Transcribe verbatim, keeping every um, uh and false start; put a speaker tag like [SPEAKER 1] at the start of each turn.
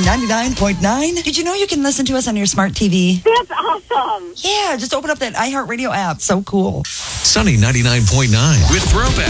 [SPEAKER 1] ninety-nine point nine. Did you know you can listen to us on your smart T V?
[SPEAKER 2] That's awesome.
[SPEAKER 1] Yeah, just open up that iHeartRadio app. So cool.
[SPEAKER 3] Sunny ninety-nine point nine with Throwback.